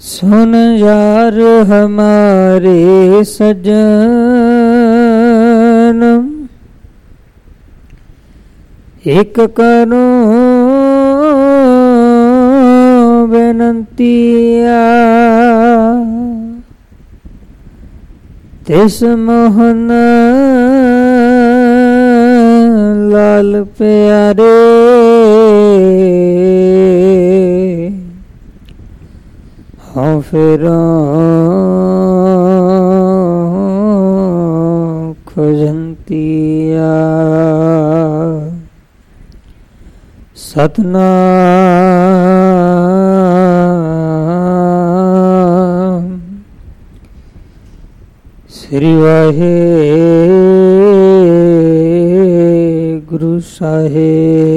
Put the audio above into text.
सुन यार हमारे सजन, एक करो बेनंतिया, तिस मोहन लाल प्यारे, हाँ फिर खुजंतिया। सतनाम श्री वाहे गुरु साहेब।